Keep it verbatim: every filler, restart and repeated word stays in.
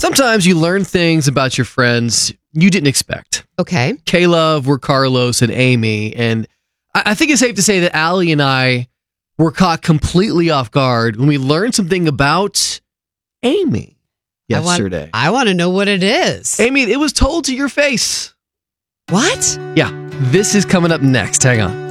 Sometimes you learn things about your friends you didn't expect. Okay. K-Love, we're Carlos and Amy. And I, I think it's safe to say that Allie and I were caught completely off guard when we learned something about Amy yesterday. I want, I want to know what it is. Amy, it was told to your face. What? Yeah, this is coming up next. Hang on.